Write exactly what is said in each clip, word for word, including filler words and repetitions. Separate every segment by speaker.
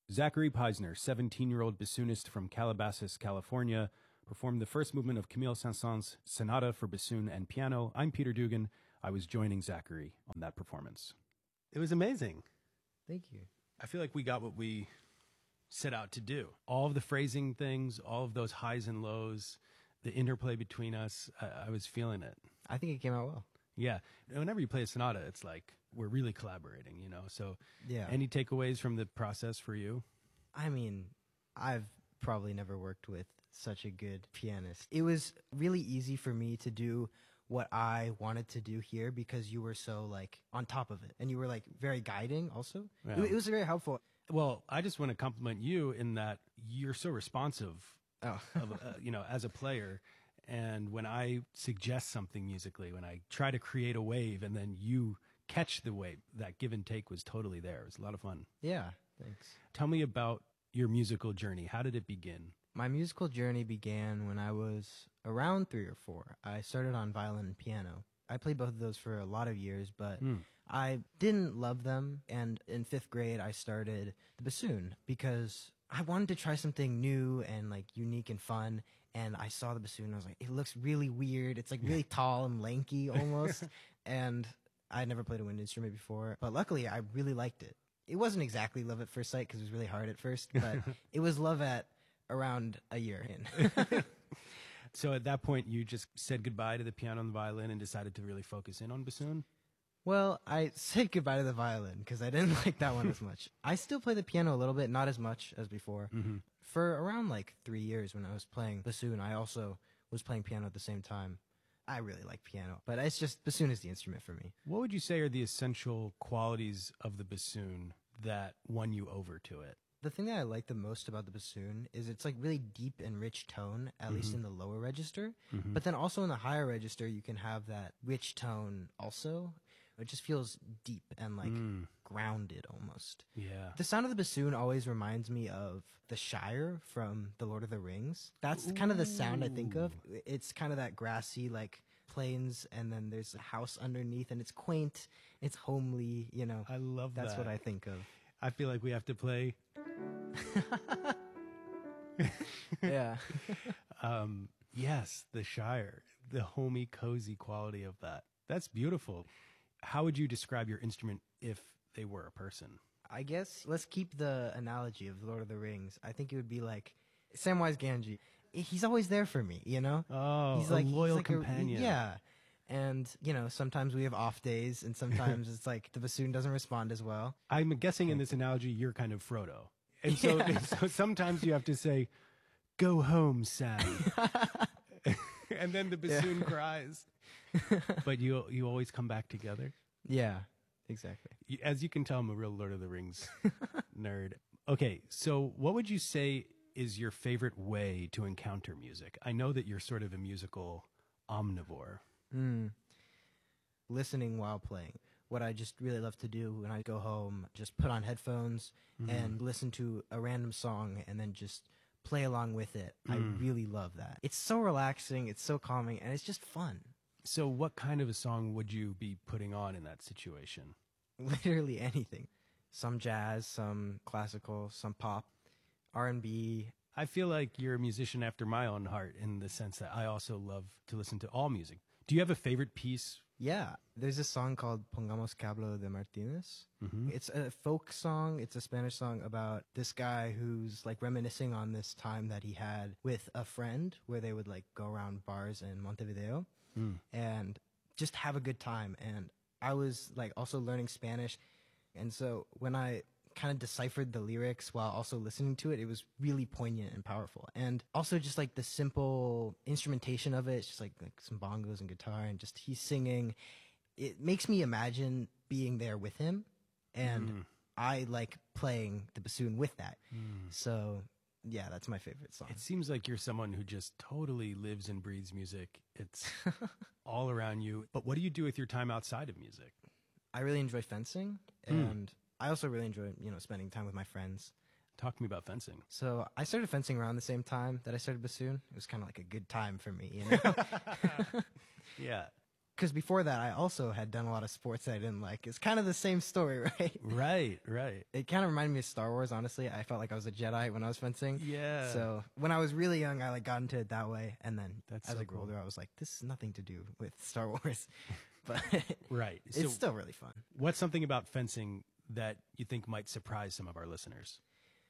Speaker 1: Zachary Peisner, seventeen-year-old bassoonist from Calabasas, California, performed the first movement of Camille Saint-Saëns' Sonata for bassoon and piano. I'm Peter Dugan. I was joining Zachary on that performance. It was amazing.
Speaker 2: Thank you.
Speaker 1: I feel like we got what we set out to do. All of the phrasing things, all of those highs and lows, the interplay between us, I, I was feeling it.
Speaker 2: I think it came out well.
Speaker 1: Yeah. Whenever you play a sonata, it's like we're really collaborating, you know? So
Speaker 2: Yeah.
Speaker 1: any takeaways from the process for you?
Speaker 2: I mean, I've probably never worked with such a good pianist. It was really easy for me to do what I wanted to do here because you were so like on top of it and you were like very guiding also.
Speaker 1: Yeah.
Speaker 2: It, it was very helpful.
Speaker 1: Well, I just want to compliment you in that you're so responsive,
Speaker 2: Oh.
Speaker 1: of, uh, you know, as a player. And when I suggest something musically, when I try to create a wave and then you catch the wave, that give and take was totally there. It was a lot of fun.
Speaker 2: Yeah, thanks.
Speaker 1: Tell me about your musical journey. How did it begin?
Speaker 2: My musical journey began when I was around three or four. I started on violin and piano. I played both of those for a lot of years, but
Speaker 1: Mm.
Speaker 2: I didn't love them. And in fifth grade, I started the bassoon because I wanted to try something new and like unique and fun. And I saw the bassoon and I was like, it looks really weird. It's like really tall and lanky almost. And I had never played a wind instrument before, but luckily I really liked it. It wasn't exactly love at first sight because it was really hard at first, but it was love at around a year in.
Speaker 1: So at that point, you just said goodbye to the piano and the violin and decided to really focus in on bassoon?
Speaker 2: Well, I said goodbye to the violin because I didn't like that one as much. I still play the piano a little bit, not as much as before.
Speaker 1: Mm-hmm.
Speaker 2: For around like three years when I was playing bassoon, I also was playing piano at the same time. I really like piano, but it's just bassoon is the instrument for me.
Speaker 1: What would you say are the essential qualities of the bassoon that won you over to it?
Speaker 2: The thing that I like the most about the bassoon is it's like really deep and rich tone, at mm-hmm. least in the lower register. Mm-hmm. But then also in the higher register, you can have that rich tone also. It just feels deep and like mm. grounded almost.
Speaker 1: Yeah.
Speaker 2: The sound of the bassoon always reminds me of the Shire from The Lord of the Rings. That's Ooh. kind of the sound I think of. It's kind of that grassy like plains and then there's a house underneath and it's quaint, it's homely, you know.
Speaker 1: I love
Speaker 2: That's
Speaker 1: that.
Speaker 2: That's what I think of.
Speaker 1: I feel like we have to play.
Speaker 2: Yeah.
Speaker 1: um, yes, the Shire, the homey, cozy quality of that. That's beautiful. How would you describe your instrument if they were a person?
Speaker 2: I guess let's keep the analogy of Lord of the Rings. I think it would be like Samwise Gamgee. He's always there for me, you know?
Speaker 1: Oh,
Speaker 2: he's
Speaker 1: a
Speaker 2: like,
Speaker 1: loyal
Speaker 2: he's like
Speaker 1: companion.
Speaker 2: A, yeah. And, you know, sometimes we have off days and sometimes it's like the bassoon doesn't respond as well.
Speaker 1: I'm guessing in this analogy, you're kind of Frodo. And so, yeah. so sometimes you have to say, go home, Sam. And then the bassoon yeah. cries. But you you always come back together?
Speaker 2: Yeah, exactly.
Speaker 1: As you can tell, I'm a real Lord of the Rings nerd. Okay, so what would you say is your favorite way to encounter music? I know that you're sort of a musical omnivore.
Speaker 2: Mm. Listening while playing. What I just really love to do when I go home, just put on headphones mm-hmm. and listen to a random song and then just play along with it. Mm. I really love that. It's so relaxing, it's so calming, and it's just fun.
Speaker 1: So what kind of a song would you be putting on in that situation?
Speaker 2: Literally anything. Some jazz, some classical, some pop, R and B.
Speaker 1: I feel like you're a musician after my own heart in the sense that I also love to listen to all music. Do you have a favorite piece?
Speaker 2: Yeah, there's a song called Pongamos que hablo de Martínez. Mm-hmm. It's a folk song. It's a Spanish song about this guy who's like reminiscing on this time that he had with a friend where they would like go around bars in Montevideo mm. and just have a good time. And I was like also learning Spanish. And so when I kind of deciphered the lyrics while also listening to it, it was really poignant and powerful. And also just like the simple instrumentation of it, it's just like, like some bongos and guitar and just he's singing. It makes me imagine being there with him. And mm. I like playing the bassoon with that. Mm. So yeah, that's my favorite song.
Speaker 1: It seems like you're someone who just totally lives and breathes music. It's all around you. But what do you do with your time outside of music?
Speaker 2: I really enjoy fencing and mm. I also really enjoy, you know, spending time with my friends.
Speaker 1: Talk to me about fencing.
Speaker 2: So I started fencing around the same time that I started bassoon. It was kind of like a good time for me, you know?
Speaker 1: Yeah.
Speaker 2: because before that, I also had done a lot of sports that I didn't like. It's kind of the same story, right?
Speaker 1: Right, right.
Speaker 2: It kind of reminded me of Star Wars, honestly. I felt like I was a Jedi when I was fencing.
Speaker 1: Yeah.
Speaker 2: So when I was really young, I like got into it that way. And then
Speaker 1: That's
Speaker 2: as
Speaker 1: so
Speaker 2: I grew
Speaker 1: cool.
Speaker 2: older, I was like, this is nothing to do with Star Wars. But
Speaker 1: Right.
Speaker 2: it's
Speaker 1: So
Speaker 2: still really fun.
Speaker 1: what's something about fencing that you think might surprise some of our listeners?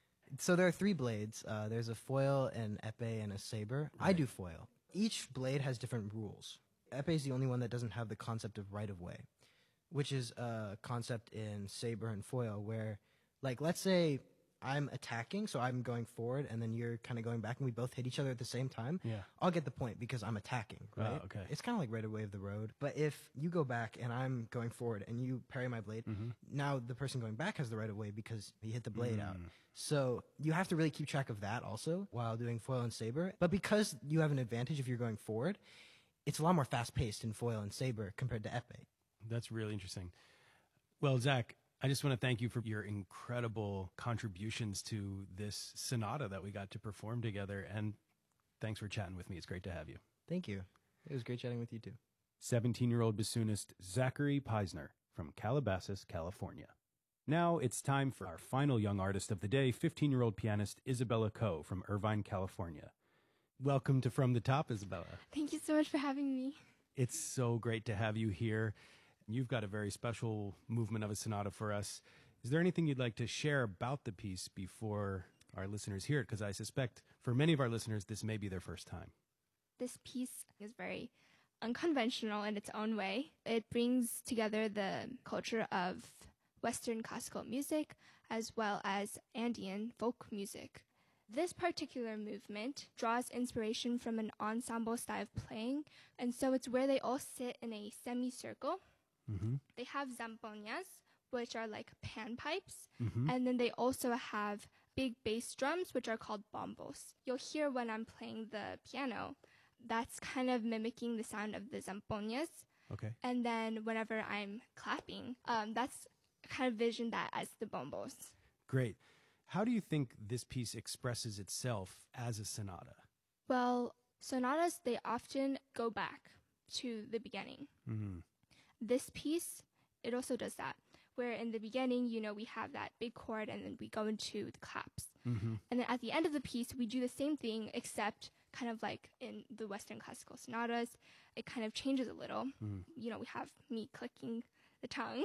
Speaker 2: So there are three blades. Uh, there's a foil, an epee, and a saber. I
Speaker 1: Right.
Speaker 2: do foil. Each blade has different rules. Epee is the only one that doesn't have the concept of right of way, which is a concept in saber and foil where, like, let's say I'm attacking, so I'm going forward, and then you're kind of going back, and we both hit each other at the same time.
Speaker 1: Yeah.
Speaker 2: I'll get the point because I'm attacking, right?
Speaker 1: Oh, okay.
Speaker 2: It's kind of like right of way of the road. But if you go back and I'm going forward and you parry my blade,
Speaker 1: Mm-hmm.
Speaker 2: now the person going back has the right of way because he hit the blade out.
Speaker 1: Mm.
Speaker 2: So you have to really keep track of that also while doing foil and saber. But because you have an advantage if you're going forward, it's a lot more fast paced in foil and saber compared to epee.
Speaker 1: That's really interesting. Well, Zach, I just want to thank you for your incredible contributions to this sonata that we got to perform together. And thanks for chatting with me. It's great to have you.
Speaker 2: Thank you. It was great chatting with you too.
Speaker 1: seventeen-year-old bassoonist Zachary Peisner from Calabasas, California. Now it's time for our final young artist of the day, fifteen-year-old pianist Isabella Coe from Irvine, California. Welcome to From the Top, Isabella.
Speaker 3: Thank you so much for having me.
Speaker 1: It's so great to have you here. You've got a very special movement of a sonata for us. Is there anything you'd like to share about the piece before our listeners hear it? Because I suspect for many of our listeners, this may be their first time.
Speaker 3: This piece is very unconventional in its own way. It brings together the culture of Western classical music as well as Andean folk music. This particular movement draws inspiration from an ensemble style of playing, and so it's where they all sit in a semicircle.
Speaker 1: Mm-hmm.
Speaker 3: They have zampoñas, which are like panpipes,
Speaker 1: Mm-hmm.
Speaker 3: and then they also have big bass drums, which are called bombos. You'll hear when I'm playing the piano, that's kind of mimicking the sound of the zampoñas.
Speaker 1: Okay.
Speaker 3: And then whenever I'm clapping, um, that's kind of vision that as the bombos.
Speaker 1: Great. How do you think this piece expresses itself as a sonata?
Speaker 3: Well, sonatas, they often go back to the beginning.
Speaker 1: Mm-hmm.
Speaker 3: This piece, it also does that, where in the beginning, you know, we have that big chord and then we go into the claps.
Speaker 1: Mm-hmm.
Speaker 3: And then at the end of the piece, we do the same thing, except kind of like in the Western classical sonatas, it kind of changes a little.
Speaker 1: Mm.
Speaker 3: You know, we have me clicking the tongue.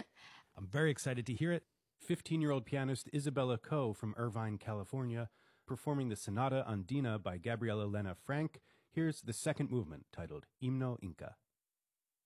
Speaker 1: I'm very excited to hear it. fifteen-year-old pianist Isabella Coe from Irvine, California, performing the Sonata Andina by Gabriela Lena Frank. Here's the second movement, titled Himno Inca.